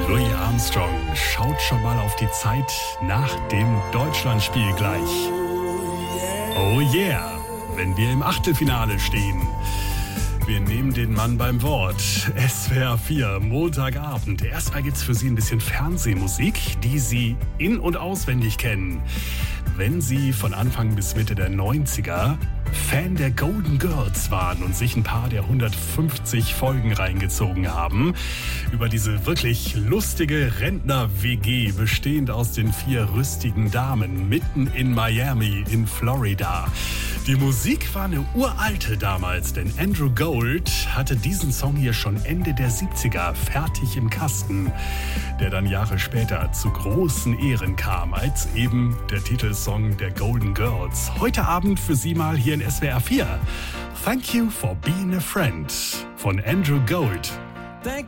Louis Armstrong schaut schon mal auf die Zeit nach dem Deutschlandspiel gleich. Oh yeah, wenn wir im Achtelfinale stehen. Wir nehmen den Mann beim Wort. SWR 4, Montagabend. Erstmal gibt's für Sie ein bisschen Fernsehmusik, die Sie in- und auswendig kennen. Wenn Sie von Anfang bis Mitte der 90er Fan der Golden Girls waren und sich ein paar der 150 Folgen reingezogen haben, über diese wirklich lustige Rentner-WG, bestehend aus den 4 rüstigen Damen, mitten in Miami in Florida. Die Musik war eine uralte damals, denn Andrew Gold hatte diesen Song hier schon Ende der 70er fertig im Kasten, der dann Jahre später zu großen Ehren kam, als eben der Titelsong der Golden Girls. Heute Abend für Sie mal hier in SWR 4. Thank You for Being a Friend von Andrew Gold. Thank